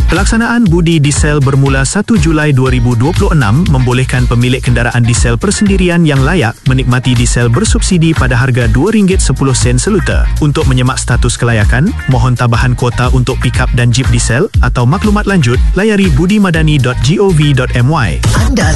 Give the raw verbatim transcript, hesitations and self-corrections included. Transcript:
Pelaksanaan budi diesel bermula satu Julai dua ribu dua puluh enam membolehkan pemilik kenderaan diesel persendirian yang layak menikmati diesel bersubsidi pada harga dua ringgit sepuluh sen seliter. Untuk menyemak status kelayakan, mohon tambahan kuota untuk pikap dan jeep diesel atau maklumat lanjut, layari budimadani dot gov dot my. Anda